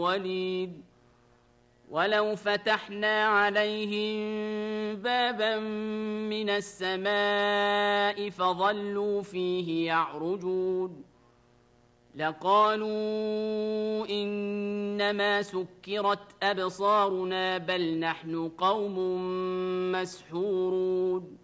وليد ولو فتحنا عليهم بابا من السماء فظلوا فيه يعرجون لقالوا إنما سكرت أبصارنا بل نحن قوم مسحورون